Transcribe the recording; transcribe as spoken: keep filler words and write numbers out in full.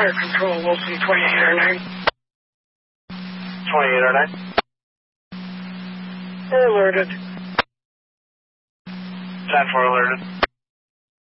Fire Control, Wilson twenty-eight oh nine. twenty-eight oh nine. We're alerted. ten four alerted.